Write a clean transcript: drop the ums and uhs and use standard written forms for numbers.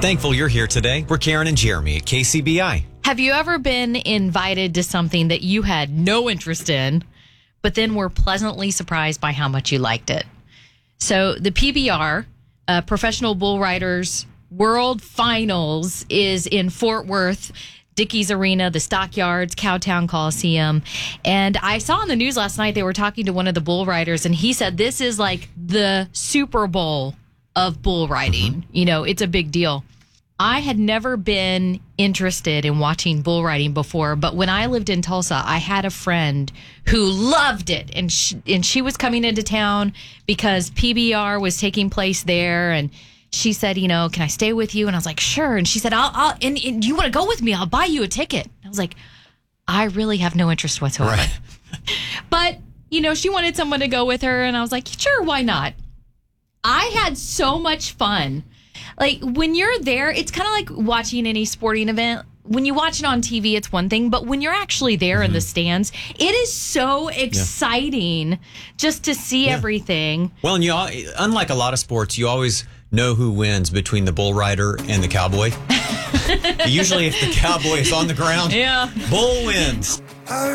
Thankful you're here today. We're Karen and Jeremy at KCBI. Have you ever been invited to something that you had no interest in, but then were pleasantly surprised by how much you liked it? So the PBR, Professional Bull Riders World Finals, is in Fort Worth, Dickies Arena, the Stockyards, Cowtown Coliseum. And I saw on the news last night, they were talking to one of the bull riders, and he said this is like the Super Bowl of bull riding. Mm-hmm. You know, it's a big deal. I had never been interested in watching bull riding before, but when I lived in Tulsa, I had a friend who loved it, and she was coming into town because PBR was taking place there, and she said, you know, can I stay with you? And I was like, sure. And she said, I'll and you want to go with me? I'll buy you a ticket. I was like, I really have no interest whatsoever. Right. But, you know, she wanted someone to go with her, and I was like, sure, why not? I had so much fun. Like, when you're there, it's kind of like watching any sporting event. When you watch it on TV, it's one thing, but when you're actually there in the stands, it is so exciting just to see everything. Well, and unlike a lot of sports, you always know who wins between the bull rider and the cowboy. Usually if the cowboy is on the ground, bull wins.